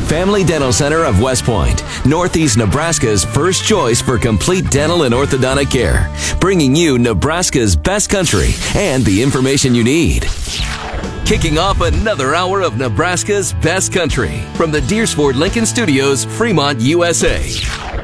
Family Dental Center of West Point, Northeast Nebraska's first choice for complete dental and orthodontic care, bringing you Nebraska's best country and the information you need. Kicking off another hour of Nebraska's best country from the Deersford Lincoln Studios, Fremont, USA.